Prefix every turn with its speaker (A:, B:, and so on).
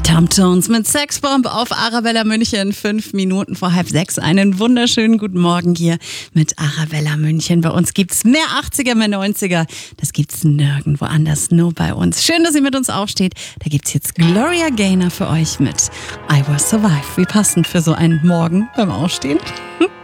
A: Tom Jones mit Sexbomb auf Arabella München, 5 Minuten vor 5:30. Einen wunderschönen guten Morgen hier mit Arabella München. Bei uns gibt's mehr 80er, mehr 90er. Das gibt's nirgendwo anders, nur bei uns. Schön, dass ihr mit uns aufsteht. Da gibt's jetzt Gloria Gaynor für euch mit I Will Survive. Wie passend für so einen Morgen beim Aufstehen.